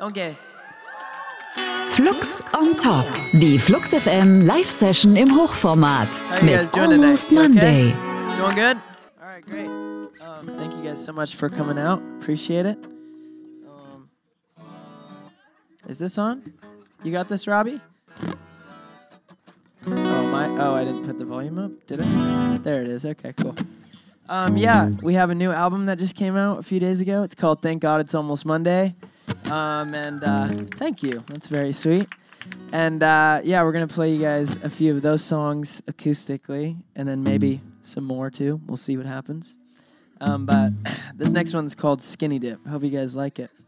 Okay. Flux on Top. Die Flux FM Live-Session im Hochformat. Mit Almost Monday. Okay? Doing good? All right, great. Thank you guys so much for coming out. Appreciate it. Is this on? You got this, Robbie? I didn't put the volume up, did I? There it is. Okay, cool. Yeah, we have a new album that just came out a few days ago. It's called Thank God It's Almost Monday. Thank you. That's very sweet. And yeah, we're going to play you guys a few of those songs acoustically, and then maybe some more too. We'll see what happens. But this next one's called Skinny Dip. Hope you guys like it.